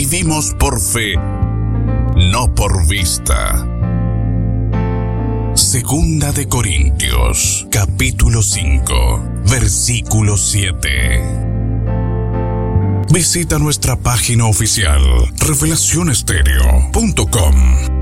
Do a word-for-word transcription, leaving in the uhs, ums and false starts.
vivimos por fe, no por vista. Segunda de Corintios, capítulo cinco, versículo siete. Visita nuestra página oficial revelación estéreo punto com.